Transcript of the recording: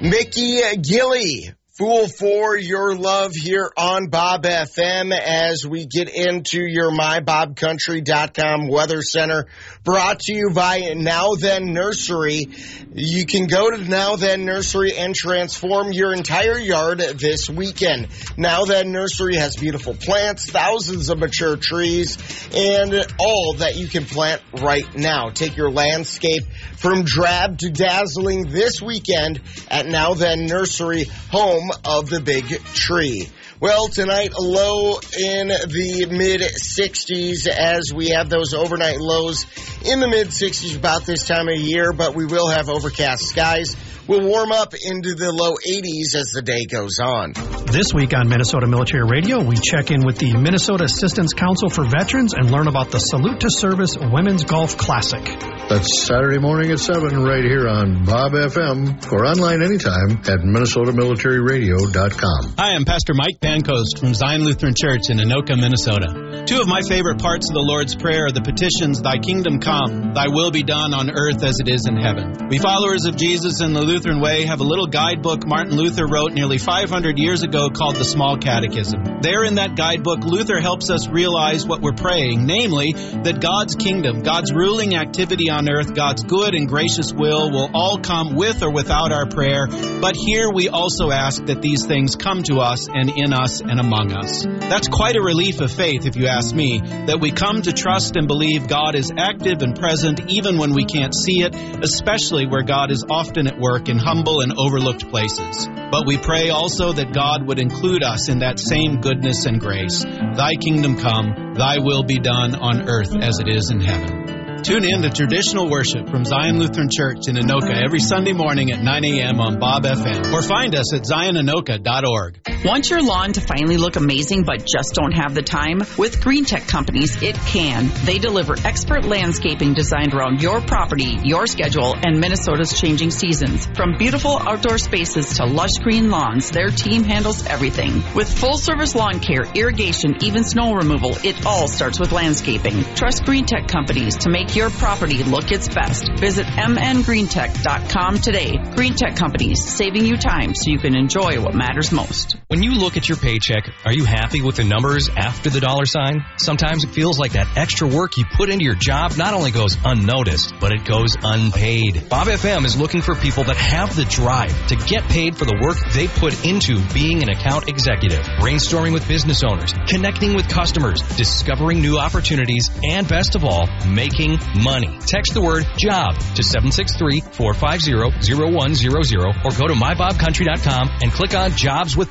Mickey Gilley, Fool for Your Love here on Bob FM as we get into your MyBobCountry.com Weather Center, brought to you by Now Then Nursery. You can go to Now Then Nursery and transform your entire yard this weekend. Now Then Nursery has beautiful plants, thousands of mature trees, and all that you can plant right now. Take your landscape from drab to dazzling this weekend at Now Then Nursery, home of the big tree. Well, tonight, a low in the mid-60s as we have those overnight lows in the mid-60s about this time of year, but we will have overcast skies. We'll warm up into the low 80s as the day goes on. This week on Minnesota Military Radio, we check in with the Minnesota Assistance Council for Veterans and learn about the Salute to Service Women's Golf Classic. That's Saturday morning at 7 right here on Bob FM, or online anytime at MinnesotaMilitaryRadio.com. Hi, I'm Pastor Mike Pancoast from Zion Lutheran Church in Anoka, Minnesota. Two of my favorite parts of the Lord's Prayer are the petitions, Thy kingdom come, Thy will be done on earth as it is in heaven. We followers of Jesus in the Lutheran Way have a little guidebook Martin Luther wrote nearly 500 years ago called the Small Catechism. There in that guidebook, Luther helps us realize what we're praying, namely that God's kingdom, God's ruling activity on earth, God's good and gracious will all come with or without our prayer. But here we also ask that these things come to us and in us and among us. That's quite a relief of faith, if you ask me, that we come to trust and believe God is active and present even when we can't see it, especially where God is often at work in humble and overlooked places. But we pray also that God would include us in that same goodness and grace. Thy kingdom come, Thy will be done on earth as it is in heaven. Tune in to traditional worship from Zion Lutheran Church in Anoka every Sunday morning at 9 a.m. on Bob FM, or find us at zionanoka.org. Want your lawn to finally look amazing but just don't have the time? With Green Tech Companies, it can. They deliver expert landscaping designed around your property, your schedule, and Minnesota's changing seasons. From beautiful outdoor spaces to lush green lawns, their team handles everything. With full-service lawn care, irrigation, even snow removal, it all starts with landscaping. Trust Green Tech Companies to make your property look its best. Visit mngreentech.com today. Green Tech Companies, saving you time so you can enjoy what matters most. When you look at your paycheck, are you happy with the numbers after the dollar sign? Sometimes it feels like that extra work you put into your job not only goes unnoticed, but it goes unpaid. Bob FM is looking for people that have the drive to get paid for the work they put into being an account executive, brainstorming with business owners, connecting with customers, discovering new opportunities, and best of all, making money. Text the word JOB to 763-450-0100 or go to mybobcountry.com and click on Jobs with